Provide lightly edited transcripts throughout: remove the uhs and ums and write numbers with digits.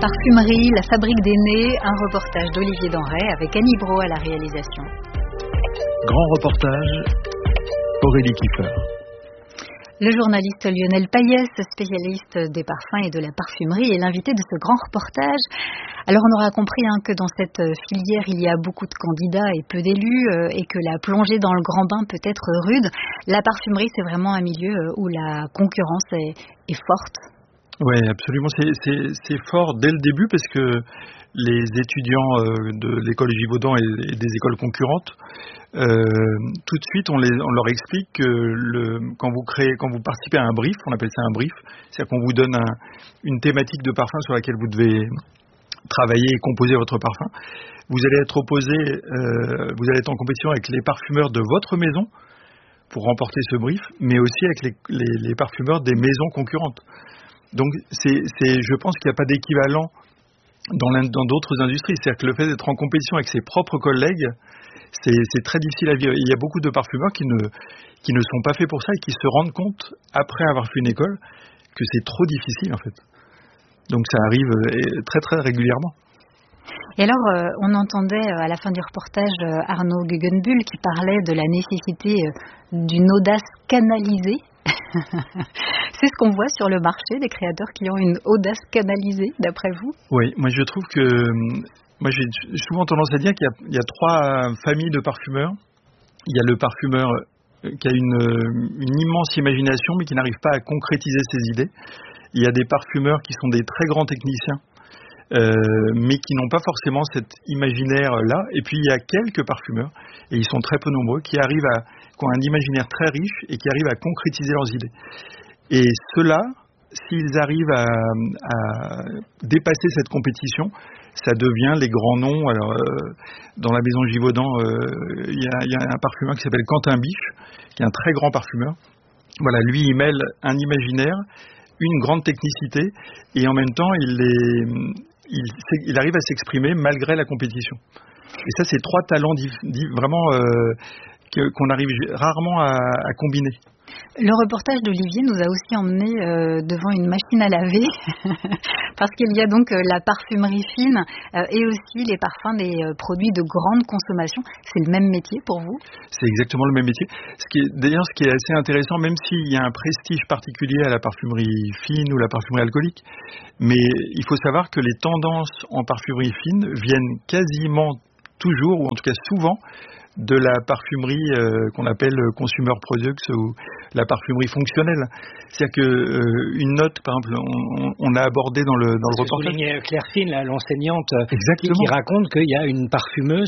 Parfumerie, la fabrique des nez, un reportage d'Olivier Denray avec Annie Brault à la réalisation. Grand reportage, Aurélie Kiefer. Le journaliste Lionel Payès, spécialiste des parfums et de la parfumerie, est l'invité de ce grand reportage. Alors on aura compris que dans cette filière, il y a beaucoup de candidats et peu d'élus et que la plongée dans le grand bain peut être rude. La parfumerie, c'est vraiment un milieu où la concurrence est forte. Oui, absolument. C'est fort dès le début parce que les étudiants de l'école Givaudan et des écoles concurrentes, tout de suite, on leur explique que quand vous participez à un brief, on appelle ça un brief, c'est-à-dire qu'on vous donne une thématique de parfum sur laquelle vous devez travailler et composer votre parfum. Vous allez être vous allez être en compétition avec les parfumeurs de votre maison pour remporter ce brief, mais aussi avec les parfumeurs des maisons concurrentes. Donc, je pense qu'il n'y a pas d'équivalent dans d'autres industries. C'est-à-dire que le fait d'être en compétition avec ses propres collègues, c'est très difficile à vivre. Il y a beaucoup de parfumeurs qui ne sont pas faits pour ça et qui se rendent compte, après avoir fait une école, que c'est trop difficile, en fait. Donc, ça arrive très, très régulièrement. Et alors, on entendait à la fin du reportage Arnaud Guggenbuhl qui parlait de la nécessité d'une audace canalisée. C'est ce qu'on voit sur le marché, des créateurs qui ont une audace canalisée, d'après vous? Oui, moi je trouve que... j'ai souvent tendance à dire qu'il y a trois familles de parfumeurs. Il y a le parfumeur qui a une immense imagination mais qui n'arrive pas à concrétiser ses idées. Il y a des parfumeurs qui sont des très grands techniciens mais qui n'ont pas forcément cet imaginaire-là. Et puis il y a quelques parfumeurs, et ils sont très peu nombreux, qui ont un imaginaire très riche et qui arrivent à concrétiser leurs idées. Et ceux-là, s'ils arrivent à dépasser cette compétition, ça devient les grands noms. Alors, dans la maison Givaudan, il y a un parfumeur qui s'appelle Quentin Biche, qui est un très grand parfumeur. Voilà, lui, il mêle un imaginaire, une grande technicité, et en même temps, il arrive à s'exprimer malgré la compétition. Et ça, c'est trois talents vraiment qu'on arrive rarement à combiner. Le reportage d'Olivier nous a aussi emmenés devant une machine à laver, parce qu'il y a donc la parfumerie fine et aussi les parfums des produits de grande consommation. C'est le même métier pour vous? C'est exactement le même métier. D'ailleurs, ce qui est assez intéressant, même s'il y a un prestige particulier à la parfumerie fine ou la parfumerie alcoolique, mais il faut savoir que les tendances en parfumerie fine viennent quasiment toujours, ou en tout cas souvent, de la parfumerie qu'on appelle consumer products ou la parfumerie fonctionnelle. C'est-à-dire que une note, par exemple, on a abordé dans le reportage. Claire Fine, l'enseignante, qui raconte qu'il y a une parfumeur,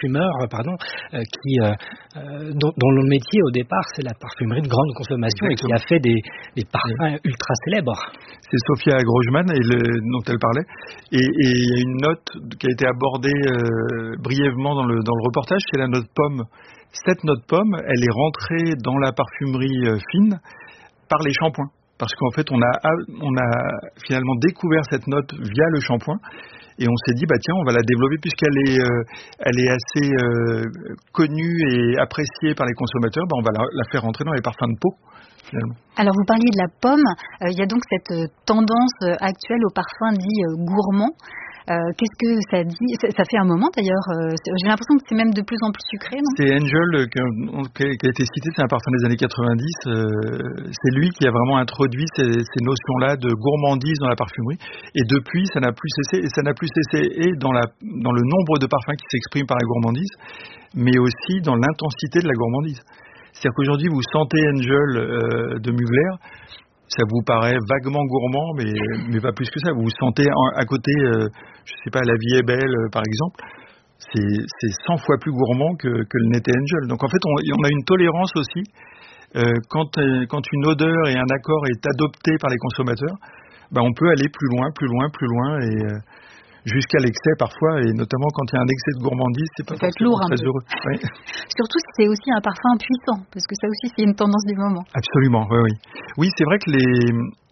dont le métier au départ c'est la parfumerie de grande consommation. Exactement. Et qui a fait des parfums ultra célèbres. C'est Sophia Grogemann dont elle parlait. Et il y a une note qui a été abordée brièvement dans le reportage, c'est la note pomme. Cette note pomme, elle est rentrée dans la parfumerie fine par les shampoings. Parce qu'en fait, on a finalement découvert cette note via le shampoing. Et on s'est dit, tiens, on va la développer puisqu'elle est assez connue et appréciée par les consommateurs. On va la faire rentrer dans les parfums de peau, finalement. Alors, vous parliez de la pomme. Il y a donc cette tendance actuelle au parfum dit gourmand. Qu'est-ce que ça dit? Ça fait un moment d'ailleurs. J'ai l'impression que c'est même de plus en plus sucré, non? C'est Angel qui a été cité, c'est un parfum des années 90. C'est lui qui a vraiment introduit ces notions-là de gourmandise dans la parfumerie. Et depuis, ça n'a plus cessé. Et ça n'a plus cessé dans le nombre de parfums qui s'expriment par la gourmandise, mais aussi dans l'intensité de la gourmandise. C'est-à-dire qu'aujourd'hui, vous sentez Angel de Mugler, ça vous paraît vaguement gourmand, mais pas plus que ça. Vous vous sentez à côté, je sais pas, La Vie est belle, par exemple. C'est 100 fois plus gourmand que le n'était Angel. Donc en fait, on a une tolérance aussi. Quand une odeur et un accord est adopté par les consommateurs, on peut aller plus loin, et jusqu'à l'excès parfois, et notamment quand il y a un excès de gourmandise, c'est pas forcément très heureux. Oui. Surtout si c'est aussi un parfum puissant, parce que ça aussi c'est une tendance du moment. Absolument, oui. Oui, c'est vrai que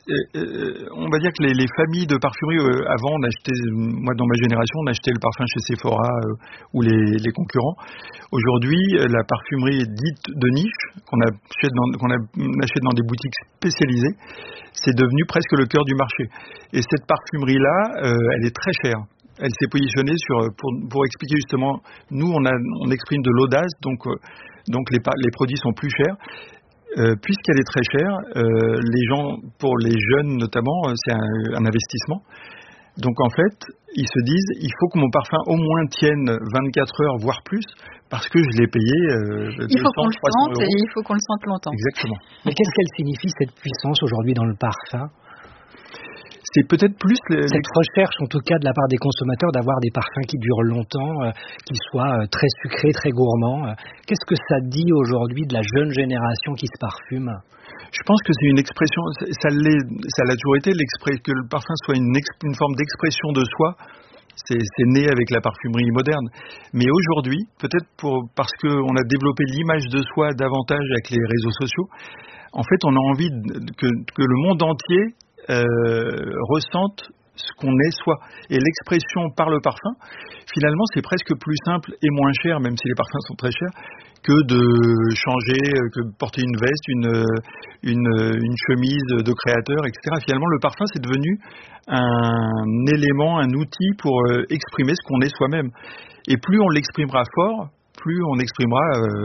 on va dire que les familles de parfumerie, avant, on achetait, moi dans ma génération, on achetait le parfum chez Sephora ou les concurrents. Aujourd'hui, la parfumerie dite de niche, qu'on achète dans des boutiques spécialisées, c'est devenu presque le cœur du marché. Et cette parfumerie-là, elle est très chère. Elle s'est positionnée pour expliquer justement, nous on exprime de l'audace, donc les produits sont plus chers. Puisqu'elle est très chère, pour les jeunes notamment, c'est un investissement. Donc en fait, ils se disent, il faut que mon parfum au moins tienne 24 heures, voire plus, parce que je l'ai payé 200, 300 euros. Il faut qu'on le sente longtemps. Exactement. Mais qu'est-ce qu'elle signifie, cette puissance aujourd'hui dans le parfum ? C'est peut-être plus cette recherche, en tout cas de la part des consommateurs, d'avoir des parfums qui durent longtemps, qui soient très sucrés, très gourmands. Qu'est-ce que ça dit aujourd'hui de la jeune génération qui se parfume ? Je pense que c'est une expression, ça l'a toujours été, que le parfum soit une forme d'expression de soi. C'est né avec la parfumerie moderne. Mais aujourd'hui, peut-être parce qu'on a développé l'image de soi davantage avec les réseaux sociaux, en fait, on a envie que le monde entier ressente ce qu'on est soi. Et l'expression par le parfum, finalement, c'est presque plus simple et moins cher, même si les parfums sont très chers, que de changer, que de porter une veste, une chemise de créateur, etc. Finalement, le parfum, c'est devenu un élément, un outil pour exprimer ce qu'on est soi-même. Et plus on l'exprimera fort, plus on exprimera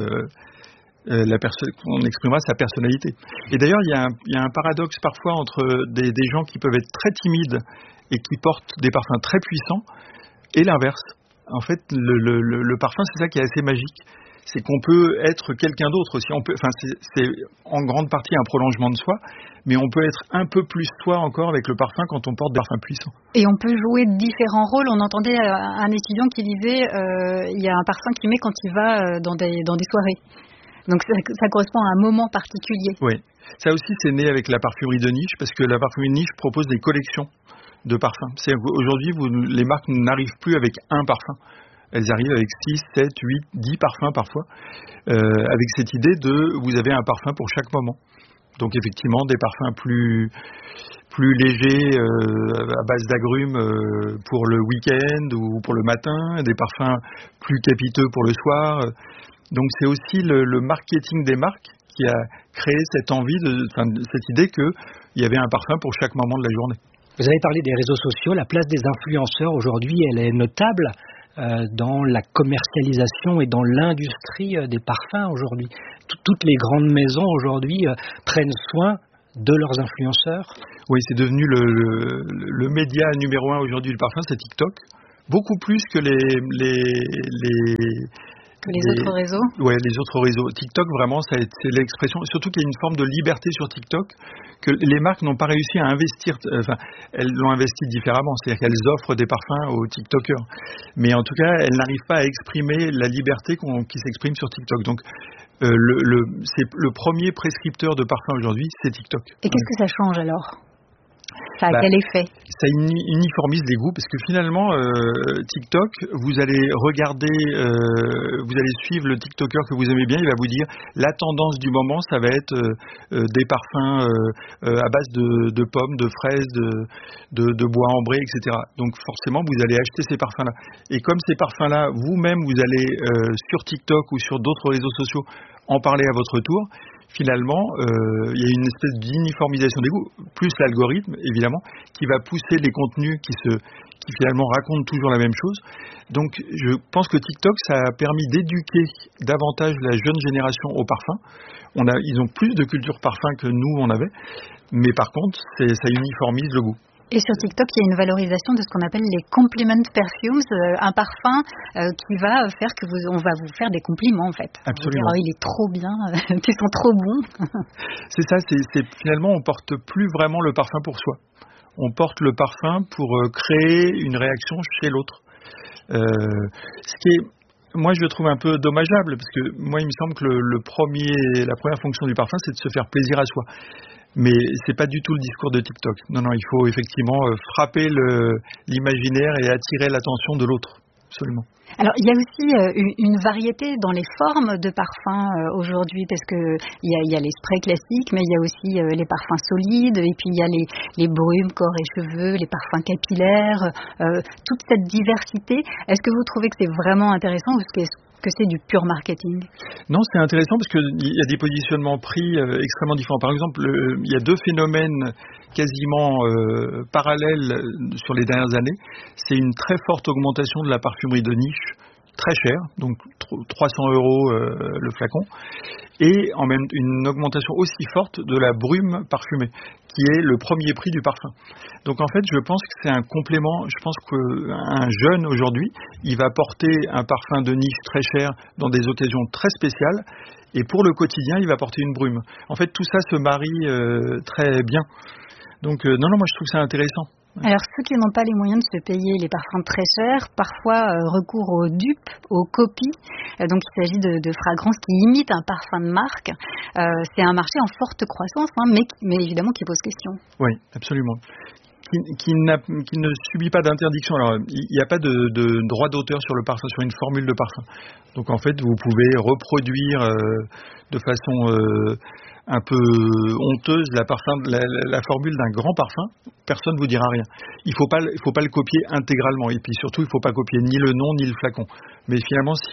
on exprimera sa personnalité. Et d'ailleurs, il y a un paradoxe parfois entre des gens qui peuvent être très timides et qui portent des parfums très puissants et l'inverse. En fait, le parfum, c'est ça qui est assez magique. C'est qu'on peut être quelqu'un d'autre aussi. C'est en grande partie un prolongement de soi, mais on peut être un peu plus soi encore avec le parfum quand on porte des parfums puissants. Et on peut jouer différents rôles. On entendait un étudiant qui disait il y a un parfum qu'il met quand il va dans des soirées. Donc ça correspond à un moment particulier. Oui, ça aussi c'est né avec la parfumerie de niche, parce que la parfumerie de niche propose des collections de parfums. Aujourd'hui, les marques n'arrivent plus avec un parfum. Elles arrivent avec 6, 7, 8, 10 parfums parfois, avec cette idée vous avez un parfum pour chaque moment. Donc effectivement, des parfums plus légers à base d'agrumes pour le week-end ou pour le matin, des parfums plus capiteux pour le soir. Donc c'est aussi le marketing des marques qui a créé cette envie, cette idée qu'il y avait un parfum pour chaque moment de la journée. Vous avez parlé des réseaux sociaux, la place des influenceurs aujourd'hui, elle est notable dans la commercialisation et dans l'industrie des parfums aujourd'hui. Toutes les grandes maisons aujourd'hui prennent soin de leurs influenceurs. Oui, c'est devenu le média numéro 1 aujourd'hui du parfum, c'est TikTok. Beaucoup plus que les autres réseaux. Ouais, les autres réseaux. TikTok, vraiment, c'est l'expression. Surtout qu'il y a une forme de liberté sur TikTok que les marques n'ont pas réussi à investir. Elles l'ont investi différemment. C'est-à-dire qu'elles offrent des parfums aux TikTokers. Mais en tout cas, elles n'arrivent pas à exprimer la liberté qui s'exprime sur TikTok. Donc, c'est le premier prescripteur de parfum aujourd'hui, c'est TikTok. Et qu'est-ce que ça change alors ? Ça a quel effet ? Ça uniformise les goûts, parce que finalement, TikTok, vous allez suivre le TikToker que vous aimez bien, il va vous dire la tendance du moment, ça va être des parfums à base de pommes, de fraises, de bois ambré, etc. Donc forcément, vous allez acheter ces parfums-là. Et comme ces parfums-là, vous-même, vous allez sur TikTok ou sur d'autres réseaux sociaux en parler à votre tour. Finalement, il y a une espèce d'uniformisation des goûts, plus l'algorithme, évidemment, qui va pousser les contenus qui finalement racontent toujours la même chose. Donc, je pense que TikTok, ça a permis d'éduquer davantage la jeune génération au parfum. Ils ont plus de culture parfum que nous, on avait. Mais par contre, ça uniformise le goût. Et sur TikTok, il y a une valorisation de ce qu'on appelle les compliment perfumes, un parfum qui va faire on va vous faire des compliments en fait. Absolument. On va dire, il est trop bien, tu sens trop bon. C'est ça, finalement on porte plus vraiment le parfum pour soi. On porte le parfum pour créer une réaction chez l'autre. Ce qui est, moi je le trouve un peu dommageable, parce que moi il me semble que la première fonction du parfum, c'est de se faire plaisir à soi. Mais c'est pas du tout le discours de TikTok. Non, il faut effectivement frapper l'imaginaire et attirer l'attention de l'autre. absolument. Alors, il y a aussi une variété dans les formes de parfums aujourd'hui, parce que il y a les sprays classiques, mais il y a aussi les parfums solides, et puis il y a les brumes, corps et cheveux, les parfums capillaires, toute cette diversité. Est-ce que vous trouvez que c'est vraiment intéressant ou est-ce que c'est du pur marketing? Non, c'est intéressant parce qu'il y a des positionnements pris extrêmement différents. Par exemple, il y a deux phénomènes quasiment parallèles sur les dernières années. C'est une très forte augmentation de la parfumerie de niche, très chère, donc 300 € le flacon, et en même une augmentation aussi forte de la brume parfumée, qui est le premier prix du parfum. Donc en fait, je pense que c'est un complément. Je pense qu'un jeune aujourd'hui, il va porter un parfum de niche très cher dans des occasions très spéciales, et pour le quotidien, il va porter une brume. En fait, tout ça se marie très bien. Donc non, moi je trouve ça intéressant. Alors, ceux qui n'ont pas les moyens de se payer les parfums très chers, parfois recourent aux dupes, aux copies. Donc, il s'agit de fragrances qui imitent un parfum de marque. C'est un marché en forte croissance, mais évidemment qui pose question. Oui, absolument. Qui ne subit pas d'interdiction. Alors, il n'y a pas de droit d'auteur sur le parfum, sur une formule de parfum. Donc, en fait, vous pouvez reproduire de façon un peu honteuse la formule d'un grand parfum. Personne ne vous dira rien. Il faut pas le copier intégralement. Et puis surtout, il ne faut pas copier ni le nom ni le flacon. Mais finalement, si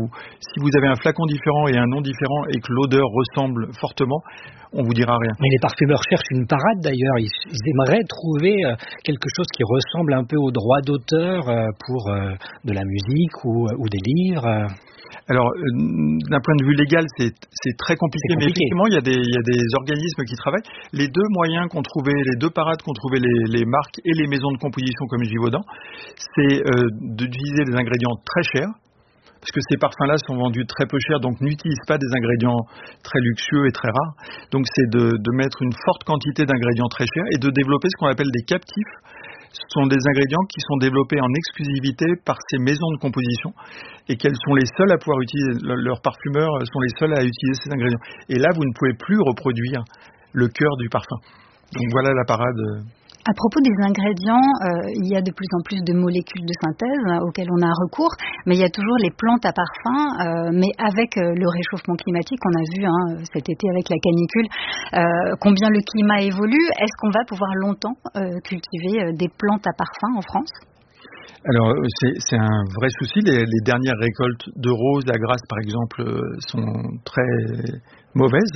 vous avez un flacon différent et un nom différent et que l'odeur ressemble fortement, on vous dira rien. Mais les parfumeurs cherchent une parade d'ailleurs. Ils aimeraient trouver quelque chose qui ressemble un peu au droit d'auteur pour de la musique ou des livres. Alors, d'un point de vue légal, c'est très compliqué, mais effectivement, il y a des organismes qui travaillent. Les deux moyens qu'ont trouvé, les deux parades qu'ont trouvé les marques et les maisons de composition comme Givaudan, c'est d'utiliser des ingrédients très chers, parce que ces parfums-là sont vendus très peu cher, donc n'utilisent pas des ingrédients très luxueux et très rares. Donc c'est de mettre une forte quantité d'ingrédients très chers et de développer ce qu'on appelle des captifs. Ce sont des ingrédients qui sont développés en exclusivité par ces maisons de composition et qu'elles sont les seules à pouvoir utiliser, leurs parfumeurs sont les seuls à utiliser ces ingrédients. Et là, vous ne pouvez plus reproduire le cœur du parfum. Donc voilà la parade. À propos des ingrédients, il y a de plus en plus de molécules de synthèse auxquelles on a recours, mais il y a toujours les plantes à parfum, mais avec le réchauffement climatique, on a vu cet été avec la canicule, combien le climat évolue. Est-ce qu'on va pouvoir longtemps cultiver des plantes à parfum en France ? Alors, c'est un vrai souci. Les dernières récoltes de roses à Grasse, par exemple, sont très mauvaises.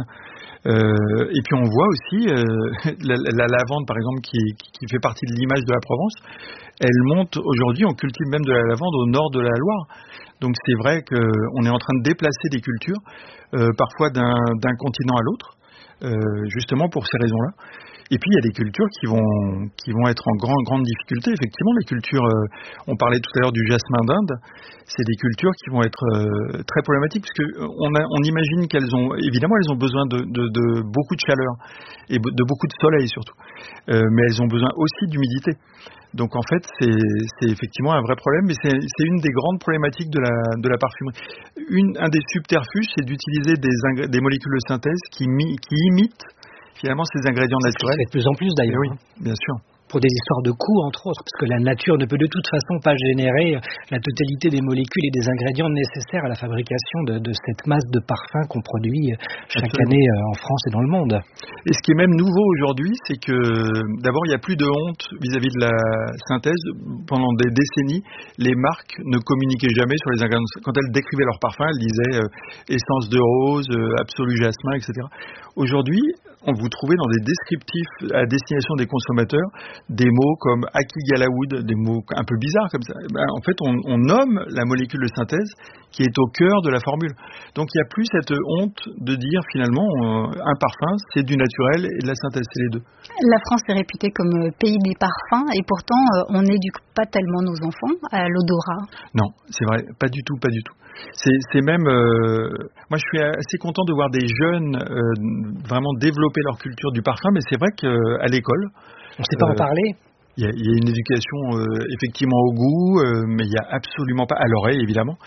Et puis on voit aussi la lavande, par exemple, qui fait partie de l'image de la Provence. Elle monte aujourd'hui, on cultive même de la lavande au nord de la Loire. Donc c'est vrai qu'on est en train de déplacer des cultures, parfois d'un continent à l'autre, justement pour ces raisons-là. Et puis il y a des cultures qui vont être en grande difficulté. Effectivement, les cultures, on parlait tout à l'heure du jasmin d'Inde, c'est des cultures qui vont être très problématiques parce que on imagine qu'elles ont besoin de beaucoup de chaleur et de beaucoup de soleil surtout, mais elles ont besoin aussi d'humidité. Donc en fait, c'est effectivement un vrai problème, mais c'est une des grandes problématiques de la parfumerie. Un des subterfuges, c'est d'utiliser des molécules de synthèse qui imitent finalement ces ingrédients naturels. C'est de plus en plus d'ailleurs. Oui, bien sûr. Pour des histoires de coûts, entre autres, parce que la nature ne peut de toute façon pas générer la totalité des molécules et des ingrédients nécessaires à la fabrication de cette masse de parfums qu'on produit chaque année en France et dans le monde. Et ce qui est même nouveau aujourd'hui, c'est que d'abord, il n'y a plus de honte vis-à-vis de la synthèse. Pendant des décennies, les marques ne communiquaient jamais sur les ingrédients. Quand elles décrivaient leurs parfums, elles disaient essence de rose, absolu jasmin, etc. Aujourd'hui, on vous trouvez dans des descriptifs à destination des consommateurs des mots comme Aki Galaoud, des mots un peu bizarres comme ça. En fait, on nomme la molécule de synthèse qui est au cœur de la formule. Donc il n'y a plus cette honte de dire finalement un parfum c'est du naturel et de la synthèse, c'est les deux. La France est réputée comme pays des parfums et pourtant on n'éduque pas tellement nos enfants à l'odorat. Non, c'est vrai, pas du tout. C'est même, moi je suis assez content de voir des jeunes vraiment développer leur culture du parfum, mais c'est vrai qu'à l'école, on ne sait pas en parler. Il y a une éducation effectivement au goût, mais il n'y a absolument pas, à l'oreille évidemment,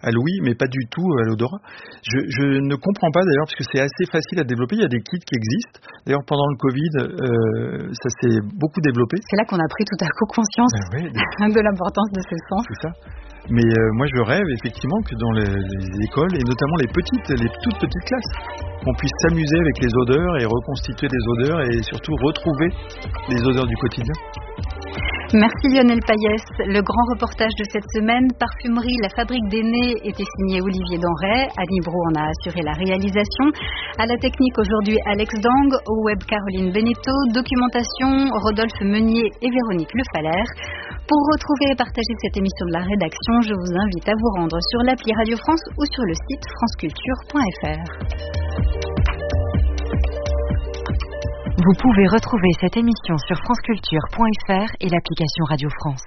à l'ouïe, mais pas du tout à l'odorat. Je ne comprends pas d'ailleurs, parce que c'est assez facile à développer. Il y a des kits qui existent. D'ailleurs, pendant le Covid, ça s'est beaucoup développé. C'est là qu'on a pris tout à coup conscience de l'importance de ce sens. C'est ça. Mais moi, je rêve effectivement que dans les écoles, et notamment les toutes petites classes, qu'on puisse s'amuser avec les odeurs et reconstituer les odeurs et surtout retrouver les odeurs du quotidien. Merci Lionel Payès. Le grand reportage de cette semaine, Parfumerie, la fabrique des nez, était signé Olivier Denray. Annie Brault en a assuré la réalisation. À la technique aujourd'hui, Alex Dang. Au web, Caroline Beneteau. Documentation, Rodolphe Meunier et Véronique Lefaller. Pour retrouver et partager cette émission de la rédaction, je vous invite à vous rendre sur l'appli Radio France ou sur le site franceculture.fr. Vous pouvez retrouver cette émission sur franceculture.fr et l'application Radio France.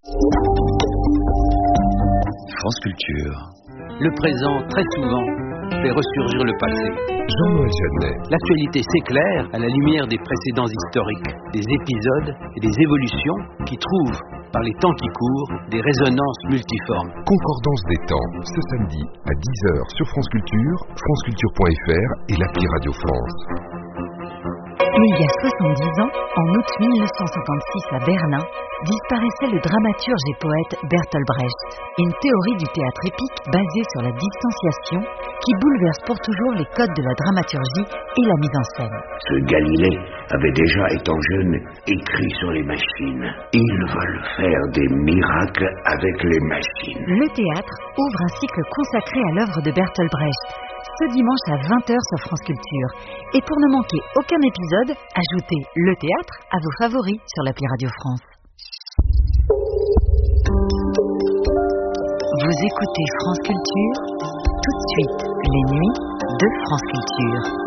France Culture. Le présent, très souvent, fait ressurgir le passé. Jean-Noël Jeannet. L'actualité s'éclaire à la lumière des précédents historiques, des épisodes et des évolutions qui trouvent, par les temps qui courent, des résonances multiformes. Concordance des temps, ce samedi à 10h sur France Culture, franceculture.fr et l'appli Radio France. Il y a 70 ans, en août 1956 à Berlin, disparaissait le dramaturge et poète Bertolt Brecht. Une théorie du théâtre épique basée sur la distanciation qui bouleverse pour toujours les codes de la dramaturgie et la mise en scène. Ce Galilée avait déjà, étant jeune, écrit sur les machines. Ils veulent faire des miracles avec les machines. Le théâtre ouvre un cycle consacré à l'œuvre de Bertolt Brecht, ce dimanche à 20h sur France Culture. Et pour ne manquer aucun épisode, ajoutez le théâtre à vos favoris sur l'appli Radio France. Vous écoutez France Culture, tout de suite les nuits de France Culture.